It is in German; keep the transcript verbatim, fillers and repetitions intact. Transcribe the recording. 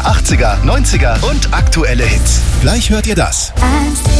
achtziger, neunziger und aktuelle Hits. Gleich hört ihr das. I'm